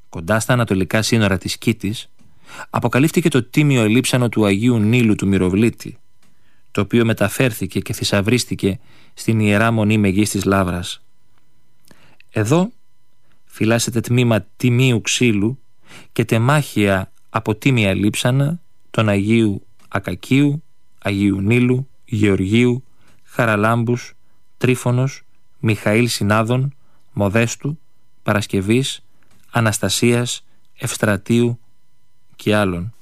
κοντά στα ανατολικά σύνορα της Κίτης, αποκαλύφθηκε το τίμιο ελείψανο του Αγίου Νείλου του Μυροβλήτη, το οποίο μεταφέρθηκε και θησαυρίστηκε στην Ιερά Μονή Μεγής της Λαύρας. Εδώ φυλάσσεται τμήμα τιμίου ξύλου και τεμάχια από τίμια λείψανα των Αγίου Ακακίου, Αγίου Νείλου, Γεωργίου, Χαραλάμπους, Τρίφωνος, Μιχαήλ Συνάδων, Μοδέστου, Παρασκευής, Αναστασίας, Ευστρατείου και άλλων.